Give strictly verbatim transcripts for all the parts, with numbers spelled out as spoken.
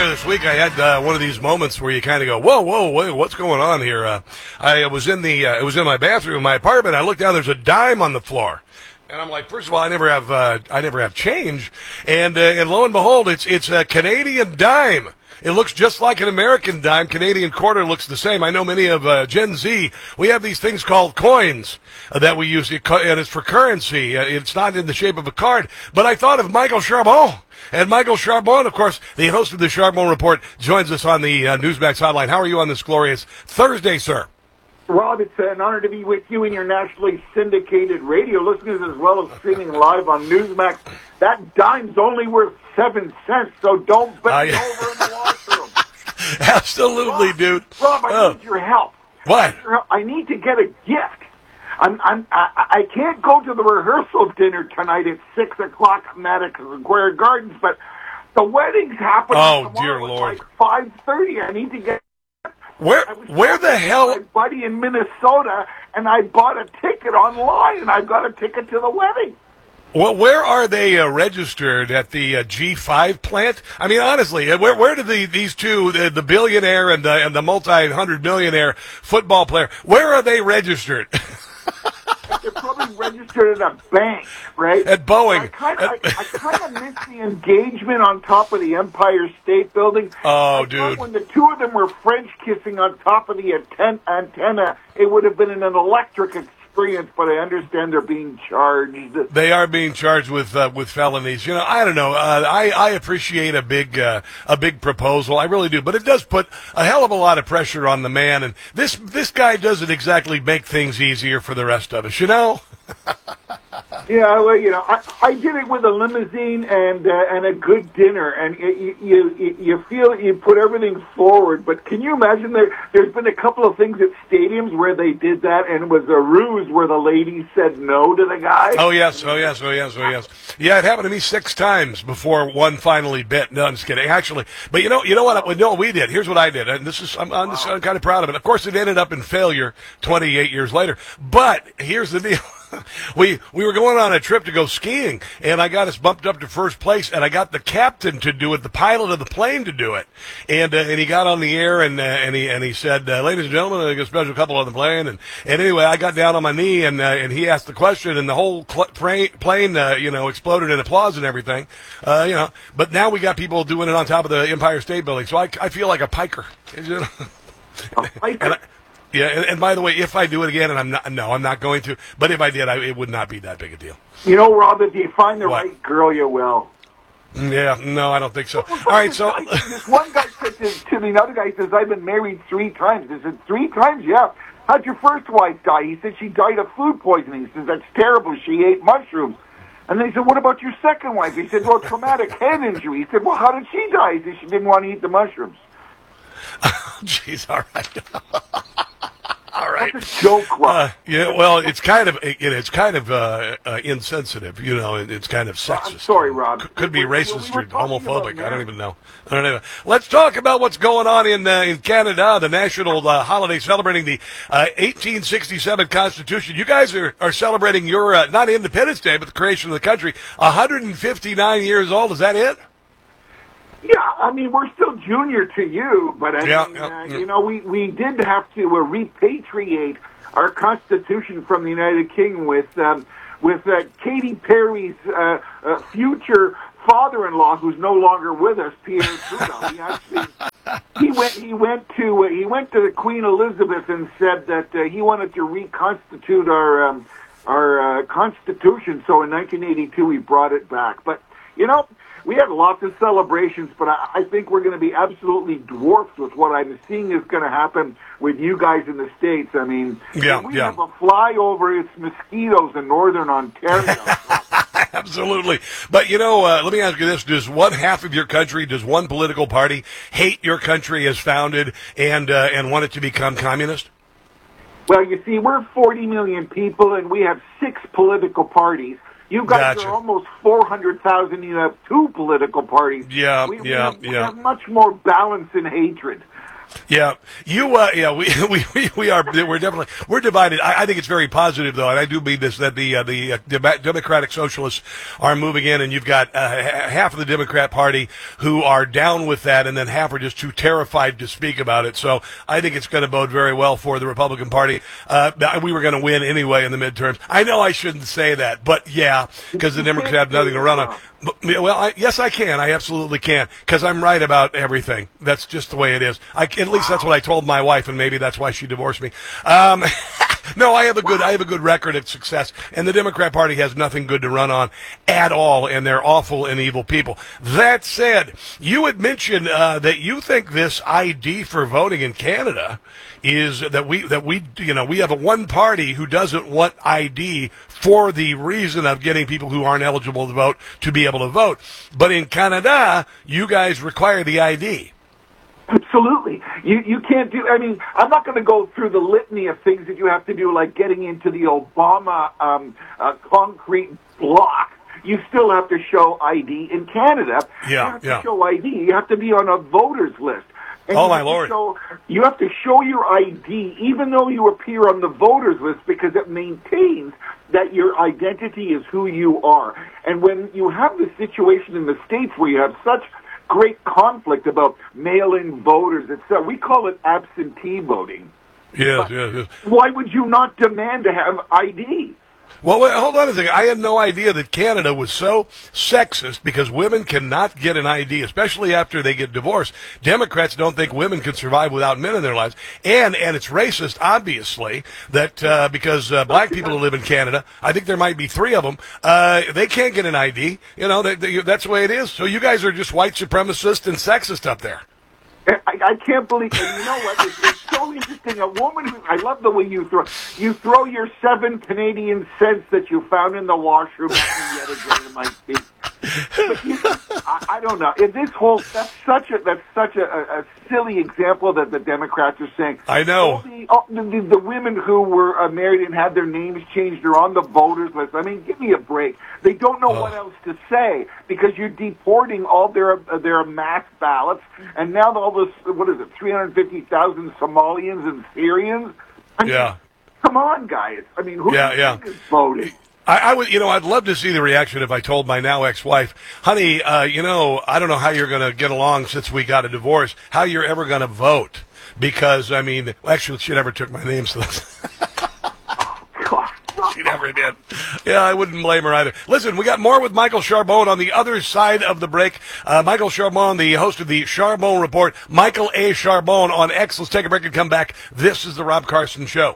earlier this week, I had uh, one of these moments where you kind of go, "Whoa, whoa, whoa, what's going on here?" Uh, I was in the, uh, it was in my bathroom in my apartment. I looked down. There's a dime on the floor, and I'm like, first of all, I never have, uh, I never have change, and uh, and lo and behold, it's it's a Canadian dime. It looks just like an American dime. Canadian quarter looks the same. I know many of uh, Gen Z, we have these things called coins uh, that we use, and it's for currency. Uh, it's not in the shape of a card. But I thought of Michael Charbon. And Michael Charbon, of course, the host of the Charbon Report, joins us on the uh, Newsmax hotline. How are you on this glorious Thursday, sir? Rob, it's an honor to be with you and your nationally syndicated radio listeners, as well as streaming live on Newsmax. That dime's only worth seven cents, so don't bend uh, yeah. over in the washroom. Absolutely, Rob, dude. Rob, I oh. need your help. What? I need to get a gift. I'm, I'm, I, I can't go to the rehearsal dinner tonight at six o'clock at Madison Square Gardens, but the wedding's happening oh, tomorrow dear at Lord. like five thirty. I need to get... Where where the hell? My buddy in Minnesota, and I bought a ticket online, and I got a ticket to the wedding. Well, where are they uh, registered at the uh, G five plant? I mean, honestly, where where do the these two, the, the billionaire and the and the multi-hundred millionaire football player, where are they registered? They're probably registered at a bank, right? At Boeing. I kind of, I, I kind of miss the engagement on top of the Empire State Building. Oh, I dude! When the two of them were French kissing on top of the atten- antenna, it would have been an electric experience. But I understand they're being charged. They are being charged with uh, with felonies. You know, I don't know. Uh, I I appreciate a big uh, a big proposal. I really do, but it does put a hell of a lot of pressure on the man. And this this guy doesn't exactly make things easier for the rest of us. You know. Yeah, well, you know, I, I did it with a limousine and uh, and a good dinner, and you, you you feel you put everything forward. But can you imagine there? There's been a couple of things at stadiums where they did that, and it was a ruse where the lady said no to the guy. Oh yes, oh yes, oh yes, oh yes. Yeah, it happened to me six times before one finally bit. No, I'm just kidding. Actually, but you know, you know what? You know what we did? Here's what I did, and this is I'm, I'm, just, I'm kind of proud of it. Of course, it ended up in failure twenty-eight years later. But here's the deal. We we were going on a trip to go skiing, and I got us bumped up to first place, and I got the captain to do it, the pilot of the plane to do it, and uh, and he got on the air, and uh, and he and he said, uh, "Ladies and gentlemen, I got a special couple on the plane," and and anyway, I got down on my knee, and uh, and he asked the question, and the whole cl- plane, plane uh, you know, exploded in applause and everything, uh, you know. But now we got people doing it on top of the Empire State Building, so I I feel like a piker. You know? A piker. And I, Yeah, and, and by the way, if I do it again, and I'm not, no, I'm not going to, but if I did, I, it would not be that big a deal. You know, Rob, if you find the What? right girl, you will. Yeah, no, I don't think so. All right, so... This one guy said to, to the other guy, he says, I've been married three times. I said, three times? Yeah. How'd your first wife die? He said, she died of food poisoning. He says, that's terrible. She ate mushrooms. And they said, what about your second wife? He said, well, traumatic head injury. He said, well, how did she die? He said, she didn't want to eat the mushrooms. Jeez, all right. All right. That's a joke, Rob. Uh, yeah, well, it's kind of it, it's kind of uh, uh, insensitive, you know. It's kind of sexist. I'm sorry, Rob. C- could be We- we- racist we or were talking homophobic. about I don't even know. I don't know. Let's talk about what's going on in uh, in Canada, the national uh, holiday celebrating the uh, eighteen sixty-seven Constitution. You guys are, are celebrating your uh, not Independence Day, but the creation of the country. one hundred fifty-nine years old. Is that it? Yeah, I mean, we're still junior to you, but I Yeah, mean, yeah, uh, yeah. you know, we, we did have to uh, repatriate our Constitution from the United Kingdom with um, with uh, Katy Perry's uh, uh, future father-in-law, who's no longer with us, Pierre Trudeau. He actually he went he went to uh, he went to the Queen Elizabeth and said that uh, he wanted to reconstitute our um, our uh, Constitution. So in nineteen eighty-two, we brought it back. But you know, we had lots of celebrations, but I, I think we're going to be absolutely dwarfed with what I'm seeing is going to happen with you guys in the States. I mean, Yeah, we yeah. have a flyover, it's mosquitoes in northern Ontario. Absolutely. But, you know, uh, let me ask you this. Does one half of your country, does one political party hate your country as founded and uh, and want it to become communist? Well, you see, we're forty million people, and we have six political parties. You guys Gotcha. are almost four hundred thousand. You have two political parties. Yeah, we, yeah, we have, yeah. We have much more balance and hatred. Yeah, you. Uh, yeah, we, we we we are. We're definitely we're divided. I, I think it's very positive, though, and I do mean this that the uh, the uh, Democratic Socialists are moving in, and you've got uh, half of the Democrat Party who are down with that, and then half are just too terrified to speak about it. So I think it's going to bode very well for the Republican Party. Uh, we were going to win anyway in the midterms. I know I shouldn't say that, but yeah, because the Democrats have nothing to run on. But, well, I, yes, I can. I absolutely can, because I'm right about everything. That's just the way it is. I, at least that's what I told my wife, and maybe that's why she divorced me. Um, no, I have a good, I have a good record of success, and the Democrat Party has nothing good to run on at all, and they're awful and evil people. That said, you had mentioned uh, that you think this I D for voting in Canada is that we that we you know we have a one party who doesn't want I D for the reason of getting people who aren't eligible to vote to be able to vote. But in Canada, you guys require the I D. Absolutely. You you can't do, I mean, I'm not going to go through the litany of things that you have to do, like getting into the Obama um, uh, concrete block. You still have to show I D in Canada. Yeah, you have yeah. to show I D. You have to be on a voter's list. And oh, you my have to Lord. Show, you have to show your I D even though you appear on the voters list, because it maintains that your identity is who you are. And when you have the situation in the States where you have such great conflict about mail-in voters, et cetera, we call it absentee voting. Yes, yes, yes. Why would you not demand to have I D? Well, wait, hold on a second. I had no idea that Canada was so sexist because women cannot get an I D, especially after they get divorced. Democrats don't think women can survive without men in their lives. And and it's racist, obviously, that uh, because uh, black people who live in Canada, I think there might be three of them, uh, they can't get an I D. You know, they, they, that's the way it is. So you guys are just white supremacist and sexist up there. I, I can't believe, and you know what, it's, it's so interesting, a woman who, I love the way you throw, you throw your seven Canadian cents that you found in the washroom at me yet again in my feet. But you, I, I don't know, in this whole, that's such a, that's such a, a, a silly example that the Democrats are saying. I know. All the, all the, the, the women who were uh, married and had their names changed are on the voters list. I mean, give me a break. They don't know oh. what else to say because you're deporting all their uh, their mass ballots, and now all this, what is it, three hundred fifty thousand Somalians and Syrians? I mean, yeah. Come on, guys. I mean, who yeah, yeah. is voting? I, I would, you know, I'd love to see the reaction if I told my now ex-wife, honey, uh, you know, I don't know how you're going to get along since we got a divorce, how you're ever going to vote. Because, I mean, well, actually, she never took my name, so that's... She never did. Yeah, I wouldn't blame her either. Listen, we got more with Michael Charbon on the other side of the break. Uh, Michael Charbon, the host of the Charbon Report. Michael A. Charbon on X. Let's take a break and come back. This is the Rob Carson Show.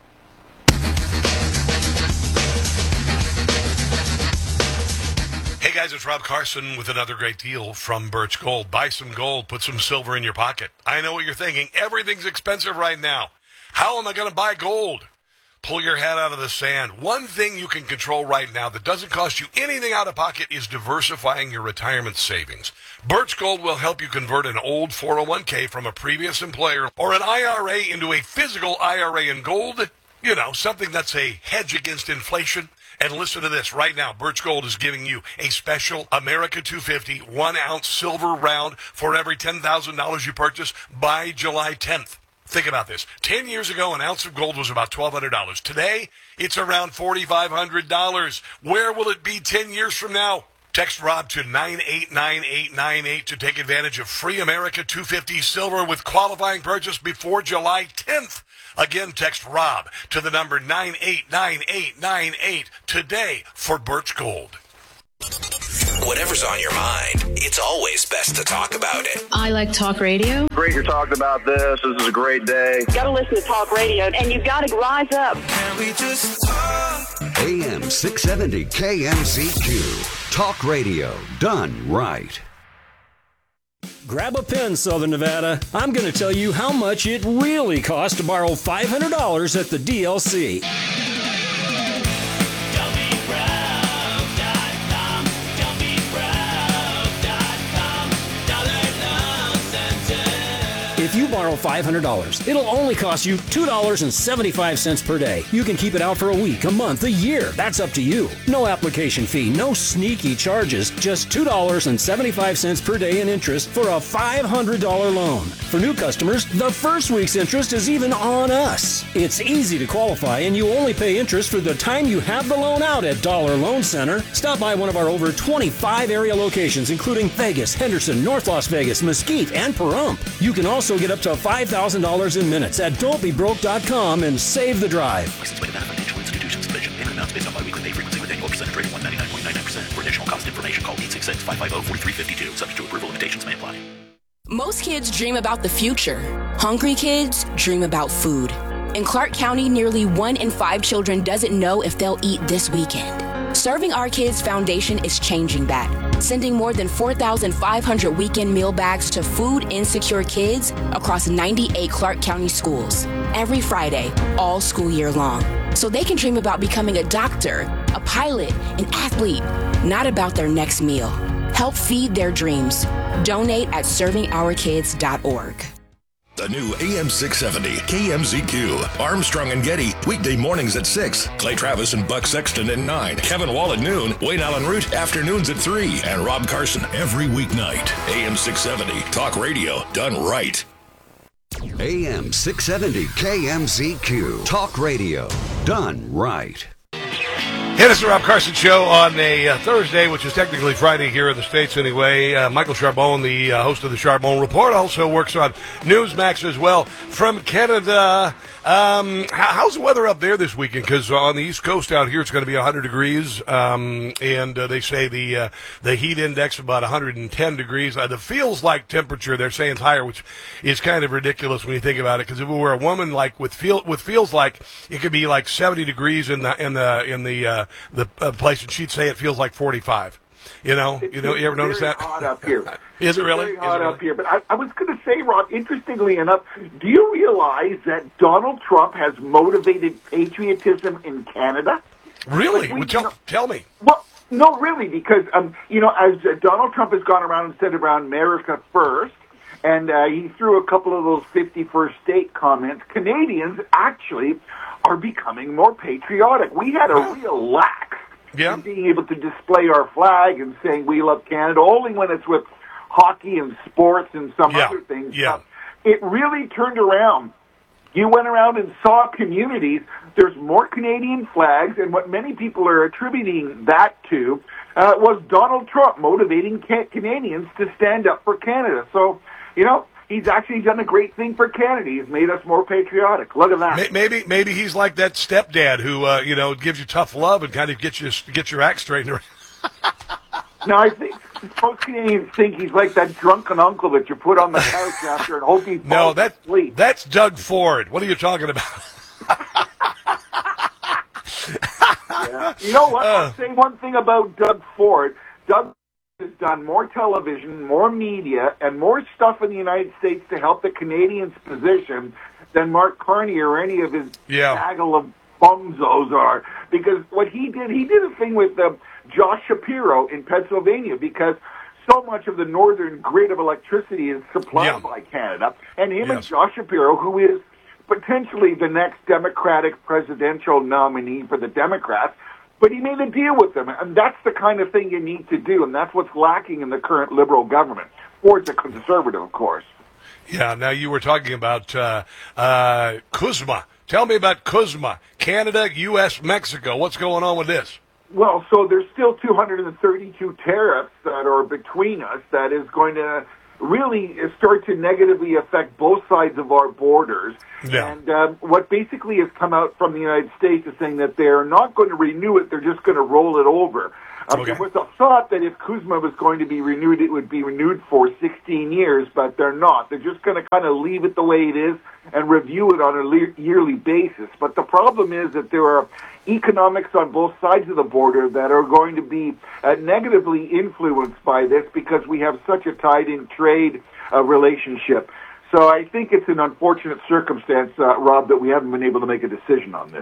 Hey guys, it's Rob Carson with another great deal from Birch Gold. Buy some gold, put some silver in your pocket. I know what you're thinking. Everything's expensive right now. How am I going to buy gold? Pull your head out of the sand. One thing you can control right now that doesn't cost you anything out of pocket is diversifying your retirement savings. Birch Gold will help you convert an old four oh one k from a previous employer or an I R A into a physical I R A in gold. You know, something that's a hedge against inflation. And listen to this. Right now, Birch Gold is giving you a special America two fifty one-ounce silver round for every ten thousand dollars you purchase by July tenth. Think about this. Ten years ago, an ounce of gold was about twelve hundred dollars. Today, it's around forty-five hundred dollars. Where will it be ten years from now? Text Rob to nine eight nine eight nine eight to take advantage of free America two fifty silver with qualifying purchase before July tenth. Again, text Rob to the number nine eight nine eight nine eight today for Birch Gold. Whatever's on your mind, it's always best to talk about it. I like talk radio. Great you're talking about this. This is a great day. You gotta listen to talk radio, and you gotta rise up. Can we just talk? A M six seventy K M C Q. Talk radio done right. Grab a pen, Southern Nevada. I'm going to tell you how much it really costs to borrow five hundred dollars at the D L C. If you borrow five hundred dollars. It'll only cost you two dollars and seventy-five cents per day. You can keep it out for a week, a month, a year. That's up to you. No application fee, no sneaky charges, just two dollars and seventy-five cents per day in interest for a five hundred dollars loan. For new customers, the first week's interest is even on us. It's easy to qualify, and you only pay interest for the time you have the loan out at Dollar Loan Center. Stop by one of our over twenty-five area locations, including Vegas, Henderson, North Las Vegas, Mesquite, and Pahrump. You can also get up to five thousand dollars in minutes at don't be broke dot com and save the drive. License plate of financial institution suspension. Payment amounts based on biweekly pay frequency with annual percentage rate of one hundred ninety-nine point nine nine percent. For additional cost information, call eight six six, five five zero, four three five two. Subject to approval, limitations may apply. Most kids dream about the future. Hungry kids dream about food. In Clark County, nearly one in five children doesn't know if they'll eat this weekend. Serving Our Kids Foundation is changing that, sending more than four thousand five hundred weekend meal bags to food-insecure kids across ninety-eight Clark County schools every Friday, all school year long, so they can dream about becoming a doctor, a pilot, an athlete, not about their next meal. Help feed their dreams. Donate at serving our kids dot org. The new A M six seventy K M Z Q. Armstrong and Getty, weekday mornings at six. Clay Travis and Buck Sexton at nine. Kevin Wall at noon. Wayne Allen Root, afternoons at three. And Rob Carson every weeknight. A M six seventy, talk radio done right. A M six seventy K M Z Q. Talk radio done right. Hey, this is the Rob Carson Show on a uh, Thursday, which is technically Friday here in the States anyway. Uh, Michael Charbonne, the uh, host of the Charbonne Report, also works on Newsmax as well. From Canada, um, how, how's the weather up there this weekend? Because on the East Coast out here, it's going to be one hundred degrees, um, and uh, they say the uh, the heat index about one hundred ten degrees. Uh, the feels like temperature, they're saying it's higher, which is kind of ridiculous when you think about it, because if it were a woman like with feel with feels like, it could be like seventy degrees in the in the in the uh, the uh, place, and she'd say it feels like forty-five. You know, it's, you know, you ever notice that? It's hot up here. Is it really? It's very hot it really? up here. But I, I was going to say, Rob, interestingly enough, do you realize that Donald Trump has motivated patriotism in Canada? Really? Like we, well, tell, you know, tell me. Well, no, really, because, um, you know, as uh, Donald Trump has gone around and said around America first, and uh, he threw a couple of those fifty-first state comments, Canadians actually are becoming more patriotic. We had a real lack yeah. in being able to display our flag and saying we love Canada, only when it's with hockey and sports and some yeah. other things. Yeah. It really turned around. You went around and saw communities, there's more Canadian flags, and what many people are attributing that to uh, was Donald Trump motivating ca- Canadians to stand up for Canada. So, you know, he's actually done a great thing for Canada. He's made us more patriotic. Look at that. Maybe, maybe he's like that stepdad who, uh, you know, gives you tough love and kind of gets you get your act straightened. No, I think most Canadians think he's like that drunken uncle that you put on the couch after and hope he falls no, that, asleep. That's Doug Ford. What are you talking about? Yeah. You know what? I'll say one thing about Doug Ford. Doug has done more television, more media, and more stuff in the United States to help the Canadians' position than Mark Carney or any of his yeah. gaggle of bumzos are. Because what he did, he did a thing with uh, Josh Shapiro in Pennsylvania, because so much of the northern grid of electricity is supplied yeah. by Canada. And him yes. and Josh Shapiro, who is potentially the next Democratic presidential nominee for the Democrats, but he made a deal with them, and that's the kind of thing you need to do, and that's what's lacking in the current Liberal government. Ford's a conservative, of course. Yeah, now you were talking about uh, uh, CUSMA. Tell me about CUSMA. Canada, U S, Mexico. What's going on with this? Well, so there's still two hundred thirty-two tariffs that are between us that is going to really start to negatively affect both sides of our borders. Yeah. And um, what basically has come out from the United States is saying that they're not going to renew it, they're just going to roll it over. Um, okay. There was a thought that if CUSMA was going to be renewed, it would be renewed for sixteen years, but they're not. They're just going to kind of leave it the way it is and review it on a le- yearly basis. But the problem is that there are economics on both sides of the border that are going to be uh, negatively influenced by this because we have such a tied-in trade uh, relationship. So I think it's an unfortunate circumstance, uh, Rob, that we haven't been able to make a decision on this.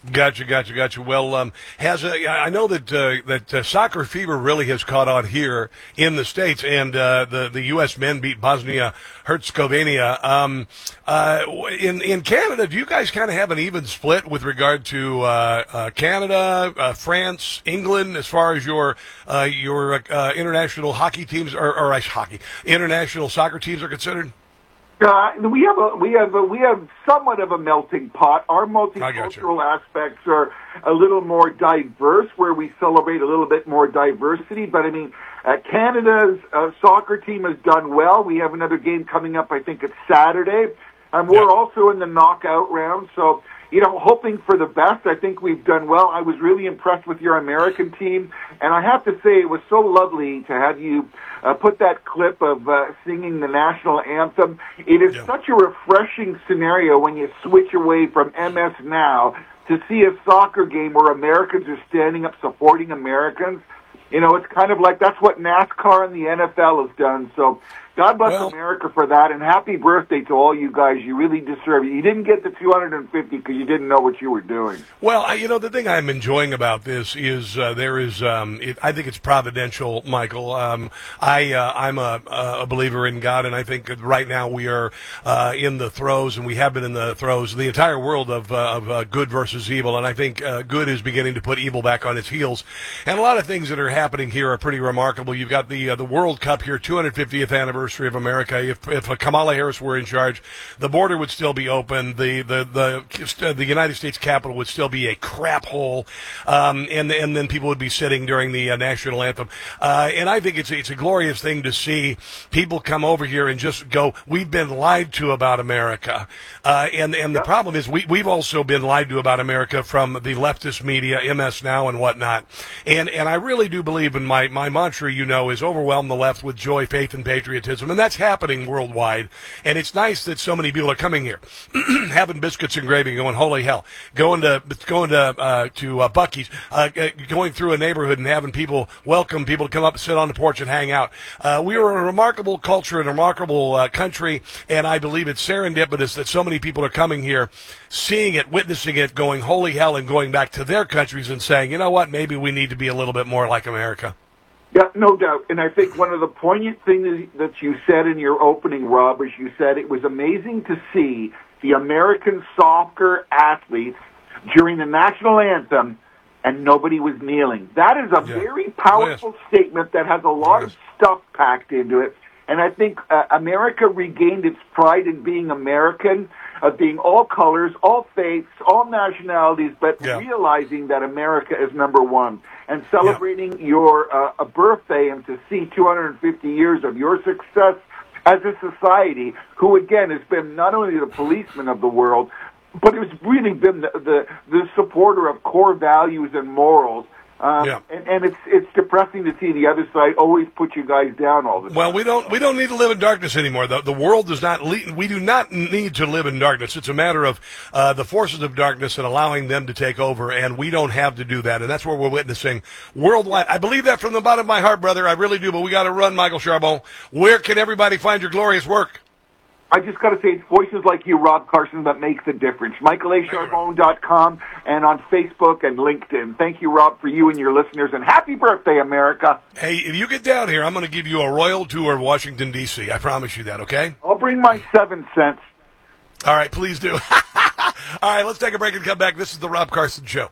Gotcha, gotcha, gotcha. Well, um, has a, I know that uh, that uh, soccer fever really has caught on here in the States, and uh, the the U S men beat Bosnia Herzegovina. Um, uh, in in Canada, do you guys kind of have an even split with regard to uh, uh, Canada, uh, France, England, as far as your uh, your uh, international hockey teams or, or uh, hockey international soccer teams are considered? Uh, we have a we have a, we have somewhat of a melting pot. Our multicultural aspects are a little more diverse, where we celebrate a little bit more diversity. But I mean, uh, Canada's uh, soccer team has done well. We have another game coming up. I think it's Saturday, and we're yeah. also in the knockout round. So, you know, hoping for the best. I think we've done well. I was really impressed with your American team, and I have to say it was so lovely to have you uh, put that clip of uh, singing the national anthem. It is yeah. such a refreshing scenario when you switch away from M S Now to see a soccer game where Americans are standing up supporting Americans. You know, it's kind of like that's what NASCAR and the N F L has done. So God bless well, America for that, and happy birthday to all you guys. You really deserve it. You didn't get the two hundred fifty because you didn't know what you were doing. Well, I, you know, the thing I'm enjoying about this is uh, there is, um, it, I think it's providential, Michael. Um, I, uh, I'm a, a believer in God, and I think that right now we are uh, in the throes, and we have been in the throes, the entire world of, uh, of uh, good versus evil, and I think uh, good is beginning to put evil back on its heels. And a lot of things that are happening here are pretty remarkable. You've got the uh, the World Cup here, two hundred fiftieth anniversary of America. If if Kamala Harris were in charge, the border would still be open. The the the the United States Capitol would still be a crap hole, um, and and then people would be sitting during the uh, national anthem. Uh, and I think it's it's a glorious thing to see people come over here and just go, we've been lied to about America. Uh, and and the problem is we we've also been lied to about America from the leftist media, M S Now and whatnot. And and I really do believe in my my mantra, you know, is overwhelm the left with joy, faith, and patriotism. And that's happening worldwide. And it's nice that so many people are coming here, having biscuits and gravy, going, holy hell, going to going to uh, to uh, Buc-ee's, uh, going through a neighborhood and having people welcome people to come up and sit on the porch and hang out. Uh, we are a remarkable culture and a remarkable uh, country, and I believe it's serendipitous that so many people are coming here, seeing it, witnessing it, going, holy hell, and going back to their countries and saying, you know what, maybe we need to be a little bit more like America. Yeah, no doubt. And I think one of the poignant things that you said in your opening, Rob, is you said it was amazing to see the American soccer athletes during the national anthem and nobody was kneeling. That is a yeah. very powerful yes. statement that has a lot yes. of stuff packed into it. And I think uh, America regained its pride in being American, of being all colors, all faiths, all nationalities, but yeah. realizing that America is number one. And celebrating yeah. your uh, a birthday and to see two hundred fifty years of your success as a society, who again has been not only the policeman of the world, but it's really been the the, the supporter of core values and morals. Um, yeah. and, and it's it's depressing to see the other side always put you guys down all the time. Well, we don't we don't need to live in darkness anymore. The the world does not le- we do not need to live in darkness. It's a matter of uh, the forces of darkness and allowing them to take over, and we don't have to do that. And that's what we're witnessing worldwide. I believe that from the bottom of my heart, brother. I really do. But we got to run, Michael Charbon. Where can everybody find your glorious work? I just got to say, it's voices like you, Rob Carson, that make the difference. Michael A Charbon dot com and on Facebook and LinkedIn. Thank you, Rob, for you and your listeners, and happy birthday, America. Hey, if you get down here, I'm going to give you a royal tour of Washington, D C I promise you that, okay? I'll bring my seven cents. All right, please do. All right, let's take a break and come back. This is the Rob Carson Show.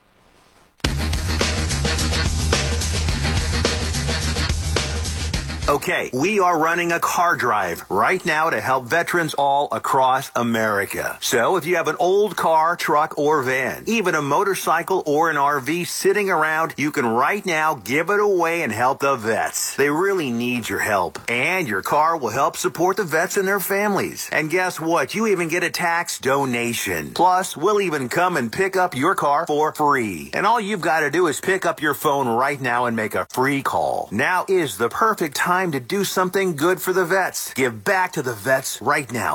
Okay, we are running a car drive right now to help veterans all across America. So if you have an old car, truck, or van, even a motorcycle or an R V sitting around, you can right now give it away and help the vets. They really need your help. And your car will help support the vets and their families. And guess what? You even get a tax donation. Plus, we'll even come and pick up your car for free. And all you've got to do is pick up your phone right now and make a free call. Now is the perfect time to do something good for the vets. Give back to the vets right now.